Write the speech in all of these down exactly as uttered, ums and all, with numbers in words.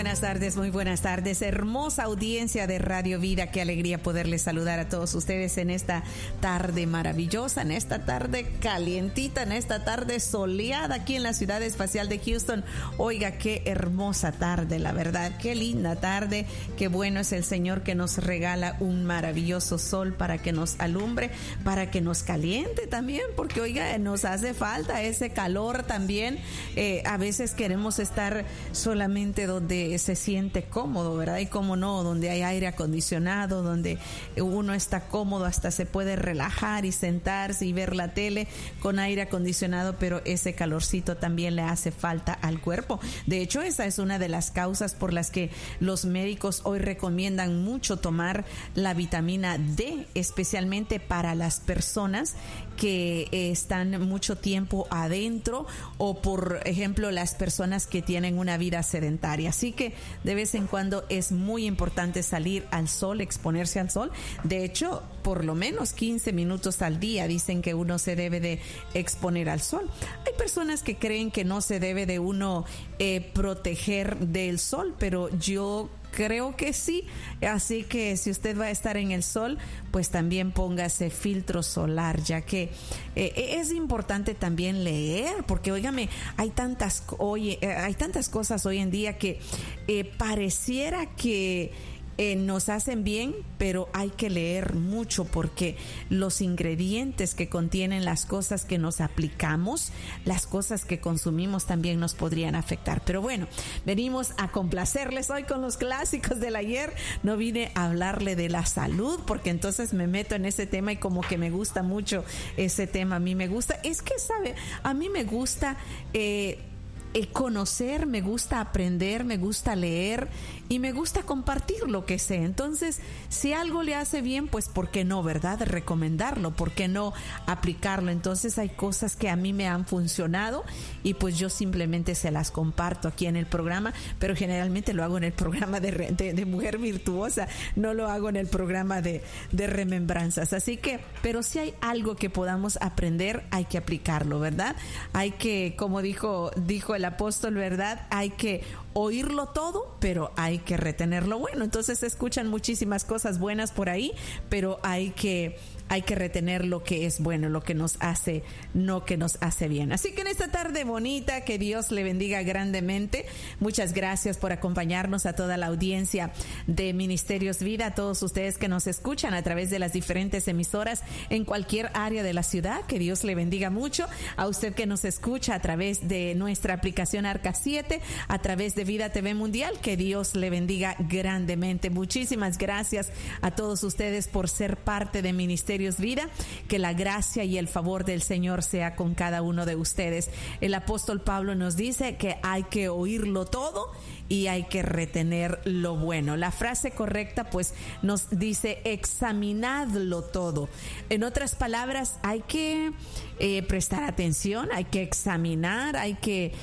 buenas tardes, muy buenas tardes. Hermosa audiencia de Radio Vida. Qué alegría poderles saludar a todos ustedes en esta tarde maravillosa, en esta tarde calientita, en esta tarde soleada aquí en la ciudad espacial de Houston. Oiga, qué hermosa tarde, la verdad. Qué linda tarde. Qué bueno es el Señor que nos regala un maravilloso sol para que nos alumbre, para que nos caliente también, porque oiga, nos hace falta ese calor también. Eh, a veces queremos estar solamente donde se siente cómodo, ¿verdad? Y cómo no, donde hay aire acondicionado, donde uno está cómodo, hasta se puede relajar y sentarse y ver la tele con aire acondicionado, pero ese calorcito también le hace falta al cuerpo. De hecho, esa es una de las causas por las que los médicos hoy recomiendan mucho tomar la vitamina D, especialmente para las personas que eh, están mucho tiempo adentro, o por ejemplo las personas que tienen una vida sedentaria. Así que de vez en cuando es muy importante salir al sol, exponerse al sol. De hecho, por lo menos quince minutos al día dicen que uno se debe de exponer al sol. Hay personas que creen que no se debe de uno eh, proteger del sol, pero yo creo que sí, así que si usted va a estar en el sol, pues también póngase filtro solar, ya que eh, es importante también leer, porque óigame, hay tantas, oye, eh, hay tantas cosas hoy en día que eh, pareciera que Eh, nos hacen bien, pero hay que leer mucho, porque los ingredientes que contienen las cosas que nos aplicamos, las cosas que consumimos también nos podrían afectar. Pero bueno, venimos a complacerles hoy con los clásicos del ayer. No vine a hablarle de la salud, porque entonces me meto en ese tema y como que me gusta mucho ese tema. A mí me gusta, es que sabe, a mí me gusta eh, eh, conocer, me gusta aprender, me gusta leer y me gusta compartir lo que sé. Entonces, si algo le hace bien, pues ¿por qué no, verdad? Recomendarlo, ¿por qué no aplicarlo? Entonces hay cosas que a mí me han funcionado y pues yo simplemente se las comparto aquí en el programa, pero generalmente lo hago en el programa de, de, de Mujer Virtuosa, no lo hago en el programa de, de Remembranzas. Así que, pero si hay algo que podamos aprender, hay que aplicarlo, ¿verdad? Hay que, como dijo, dijo el apóstol, ¿verdad? Hay que oírlo todo, pero hay que retener lo bueno. Entonces se escuchan muchísimas cosas buenas por ahí, pero hay que hay que retener lo que es bueno, lo que nos hace, no que nos hace bien. Así que en esta tarde bonita, que Dios le bendiga grandemente. Muchas gracias por acompañarnos, a toda la audiencia de Ministerios Vida, a todos ustedes que nos escuchan a través de las diferentes emisoras en cualquier área de la ciudad. Que Dios le bendiga mucho. A usted que nos escucha a través de nuestra aplicación Arca siete, a través de Vida T V Mundial, que Dios le bendiga grandemente. Muchísimas gracias a todos ustedes por ser parte de Ministerios Vida. Que la gracia y el favor del Señor sea con cada uno de ustedes. El apóstol Pablo nos dice que hay que oírlo todo y hay que retener lo bueno. La frase correcta pues nos dice examinadlo todo. En otras palabras, hay que eh, prestar atención, hay que examinar, hay que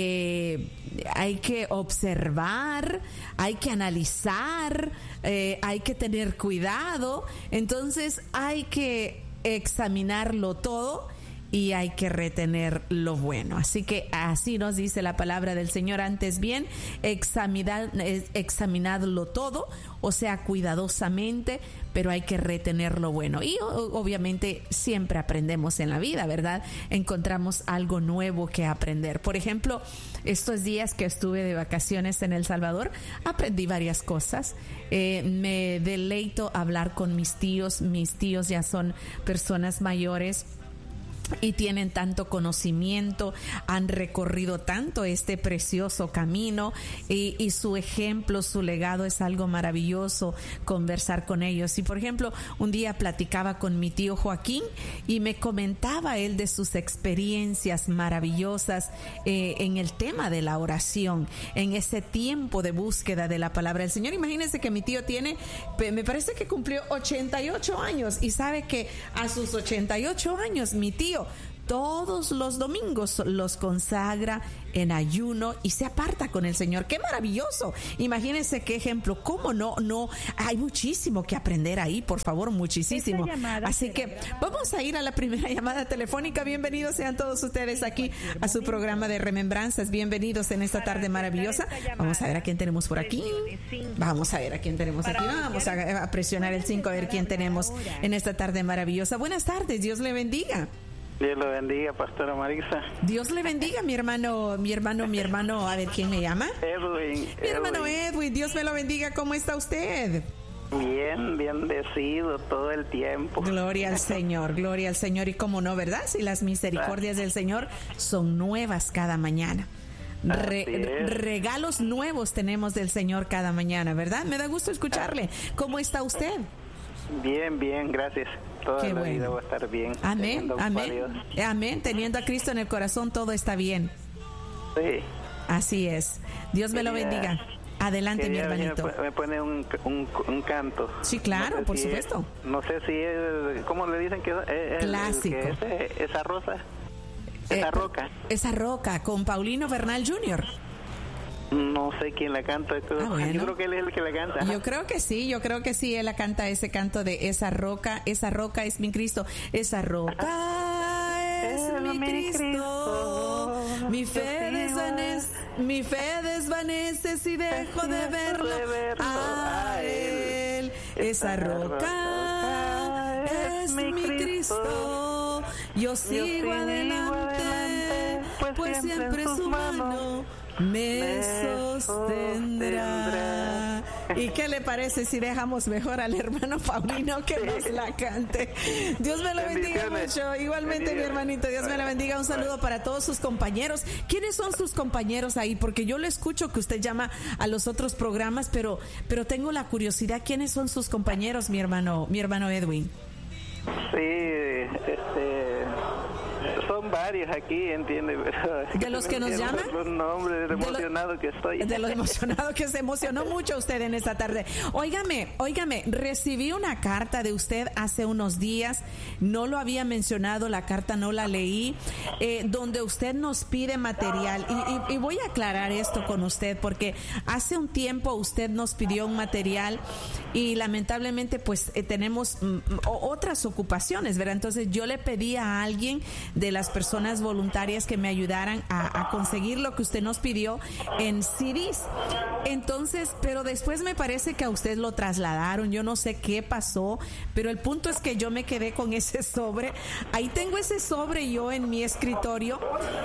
eh, hay que observar, hay que analizar, eh, hay que tener cuidado. Entonces hay que examinarlo todo y hay que retener lo bueno. Así que así nos dice la palabra del Señor. Antes bien, examinad, examinadlo todo, o sea, cuidadosamente, pero hay que retener lo bueno. Y obviamente siempre aprendemos en la vida, ¿verdad? Encontramos algo nuevo que aprender. Por ejemplo, estos días que estuve de vacaciones en El Salvador, aprendí varias cosas. Eh, me deleito hablar con mis tíos. Mis tíos ya son personas mayores y tienen tanto conocimiento, han recorrido tanto este precioso camino, y, y su ejemplo, su legado es algo maravilloso conversar con ellos. Y por ejemplo, un día platicaba con mi tío Joaquín y me comentaba él de sus experiencias maravillosas eh, en el tema de la oración, en ese tiempo de búsqueda de la palabra del Señor. Imagínense que mi tío tiene, me parece que cumplió ochenta y ocho años, y sabe que a sus ochenta y ocho años mi tío todos los domingos los consagra en ayuno y se aparta con el Señor. ¡Qué maravilloso! Imagínense qué ejemplo. ¿Cómo no? No, hay muchísimo que aprender ahí, por favor, muchísimo. Así que vamos a ir a la primera llamada telefónica. Bienvenidos sean todos ustedes aquí a su programa de remembranzas. Bienvenidos en esta tarde maravillosa. Vamos a ver a quién tenemos por aquí. Vamos a ver a quién tenemos aquí. Vamos a, a presionar el cinco a ver quién tenemos en esta tarde maravillosa. Buenas tardes, Dios le bendiga. Dios lo bendiga, Pastora Marisa. Dios le bendiga, mi hermano, mi hermano, mi hermano. A ver, ¿quién me llama? Edwin. Mi Edwin. hermano Edwin, Dios me lo bendiga. ¿Cómo está usted? Bien, bien bendecido todo el tiempo. Gloria al Señor, gloria al Señor. Y cómo no, ¿verdad? Si las misericordias del Señor son nuevas cada mañana. Re- regalos nuevos tenemos del Señor cada mañana, ¿verdad? Me da gusto escucharle. ¿Cómo está usted? Bien, bien, gracias. Toda Qué la bueno. vida va a estar bien. Amén, amén. Amén. Teniendo a Cristo en el corazón, todo está bien. Sí. Así es. Dios me lo bendiga. Adelante, mi hermanito. Me pone un, un, un canto. Sí, claro, no sé por si supuesto. Es, no sé si es, ¿cómo le dicen que es? es Clásico. El que es, esa rosa, esa eh, roca. Esa roca, con Paulino Bernal junior No sé quién la canta. Ah, bueno. Yo creo que él es el que la canta. Yo creo que sí, yo creo que sí, él la canta ese canto de esa roca, esa roca es mi Cristo, esa roca es, es mi, mi Cristo. Cristo, mi fe desvanece, mi fe desvanece si dejo de verlo, de verlo a él, esa roca es mi Cristo, yo sigo, yo sigo adelante, adelante, pues, pues siempre su mano me sostendrá. ¿Y qué le parece si dejamos mejor al hermano Paulino que nos la cante? Dios me lo bendiga mucho. Igualmente, mi hermanito, Dios me la bendiga. Un saludo para todos sus compañeros. ¿Quiénes son sus compañeros ahí? Porque yo le escucho que usted llama a los otros programas, pero, pero tengo la curiosidad. ¿Quiénes son sus compañeros, mi hermano, mi hermano Edwin? Sí, este... son varios aquí, ¿entiende? De los que nos llaman. Los nombres, de lo emocionado que estoy. De lo emocionado que se emocionó mucho usted en esta tarde. Óigame, óigame, recibí una carta de usted hace unos días, no lo había mencionado, la carta no la leí, eh, donde usted nos pide material. Y, y, y voy a aclarar esto con usted, porque hace un tiempo usted nos pidió un material y lamentablemente pues eh, tenemos mm, otras ocupaciones, ¿verdad? Entonces yo le pedí a alguien de las personas voluntarias que me ayudaran a, a conseguir lo que usted nos pidió en C Ds. Entonces, pero después me parece que a usted lo trasladaron, yo no sé qué pasó, pero el punto es que yo me quedé con ese sobre. Ahí tengo ese sobre yo en mi escritorio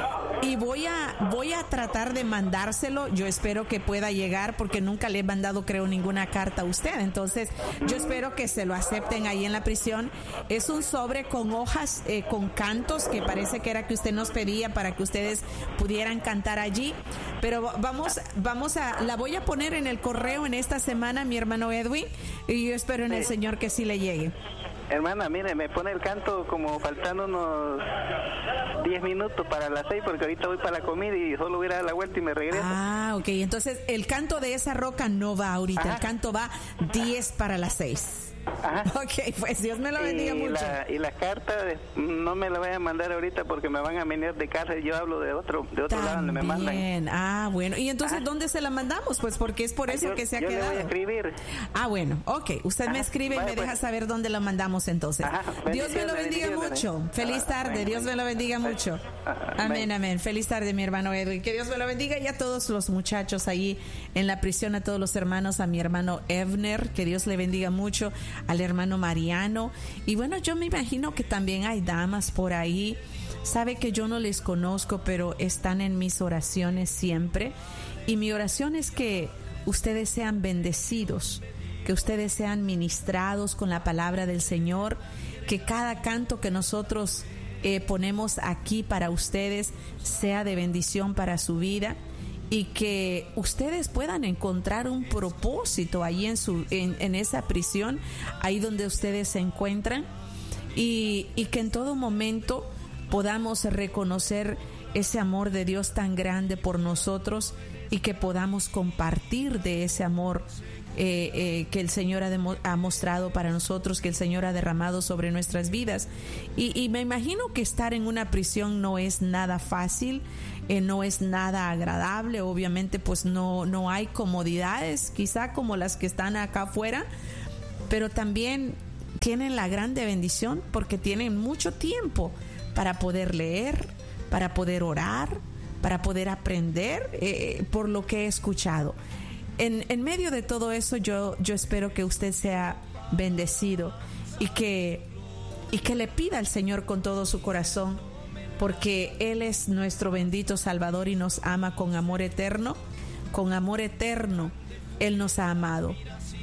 y voy a voy a tratar de mandárselo. Yo espero que pueda llegar porque nunca le he mandado, creo, ninguna carta a usted. Entonces, yo espero que se lo acepten ahí en la prisión. Es un sobre con hojas, eh, con cantos que parece que era que usted nos pedía para que ustedes pudieran cantar allí, pero vamos vamos a la voy a poner en el correo en esta semana, mi hermano Edwin, y yo espero en sí. el Señor que sí le llegue. Hermana, mire, me pone el canto como faltando unos diez minutos para las seis, porque ahorita voy para la comida y solo voy a dar la vuelta y me regreso. Ah, ok, entonces el canto de esa roca no va ahorita. Ajá. El canto va diez para las seis. Ajá. Ok, pues Dios me lo bendiga y mucho. La, y la carta no me la vayan a mandar ahorita porque me van a venir de cárcel. Yo hablo de otro de otro lado donde me mandan. Ah, bueno. ¿Y entonces Ajá. dónde se la mandamos? Pues porque es por eso yo, que se ha yo quedado. Le voy a escribir. Ah, bueno. Ok, usted Ajá. me escribe Vaya, y me pues. deja saber dónde la mandamos entonces. Ajá. Dios me lo bendiga mucho. Feliz tarde. Dios me lo bendiga mucho. Amén, amén. Feliz tarde, mi hermano Edwin. Que Dios me lo bendiga y a todos los muchachos ahí en la prisión, a todos los hermanos, a mi hermano Evner, que Dios le bendiga mucho, al hermano Mariano. Y bueno, yo me imagino que también hay damas por ahí. Sabe que yo no les conozco, pero están en mis oraciones siempre. Y mi oración es que ustedes sean bendecidos, que ustedes sean ministrados con la palabra del Señor, que cada canto que nosotros eh, ponemos aquí para ustedes sea de bendición para su vida. Y que ustedes puedan encontrar un propósito ahí en su en, en esa prisión, ahí donde ustedes se encuentran, y, y que en todo momento podamos reconocer ese amor de Dios tan grande por nosotros y que podamos compartir de ese amor eh, eh, que el Señor ha, demo- ha mostrado para nosotros, que el Señor ha derramado sobre nuestras vidas. Y, y me imagino que estar en una prisión no es nada fácil, eh, no es nada agradable. Obviamente pues no, no hay comodidades quizá como las que están acá afuera, pero también tienen la grande bendición porque tienen mucho tiempo para poder leer, para poder orar, para poder aprender eh, por lo que he escuchado. En, en medio de todo eso, yo, yo espero que usted sea bendecido y que, y que le pida al Señor con todo su corazón, porque Él es nuestro bendito Salvador y nos ama con amor eterno. Con amor eterno Él nos ha amado.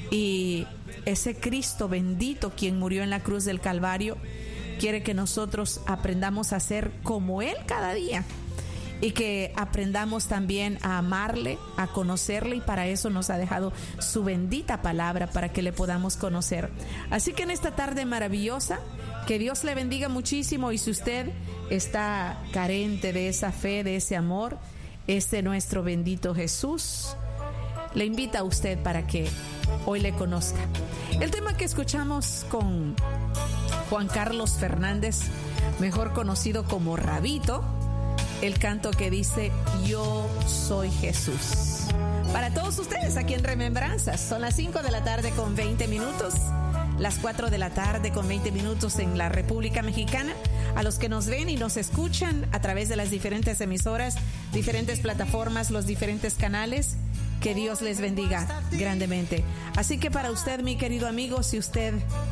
Y ese Cristo bendito, quien murió en la cruz del Calvario, quiere que nosotros aprendamos a ser como Él cada día. Y que aprendamos también a amarle, a conocerle, y para eso nos ha dejado su bendita palabra para que le podamos conocer. Así que en esta tarde maravillosa, que Dios le bendiga muchísimo, y si usted está carente de esa fe, de ese amor, este nuestro bendito Jesús le invita a usted para que hoy le conozca. El tema que escuchamos con Juan Carlos Fernández, mejor conocido como Rabito, el canto que dice Yo soy Jesús. Para todos ustedes aquí en Remembranzas, son las cinco de la tarde con veinte minutos, las cuatro de la tarde con veinte minutos en la República Mexicana. A los que nos ven y nos escuchan a través de las diferentes emisoras, diferentes plataformas, los diferentes canales, que Dios les bendiga grandemente. Así que para usted, mi querido amigo, si usted,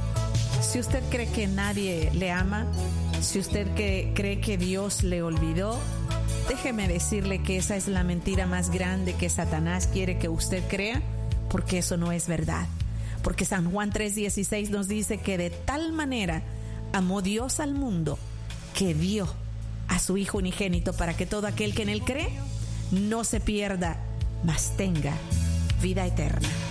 si usted cree que nadie le ama, si usted que cree que Dios le olvidó, déjeme decirle que esa es la mentira más grande que Satanás quiere que usted crea, porque eso no es verdad. Porque San Juan tres dieciséis nos dice que de tal manera amó Dios al mundo que dio a su Hijo unigénito para que todo aquel que en él cree no se pierda, mas tenga vida eterna.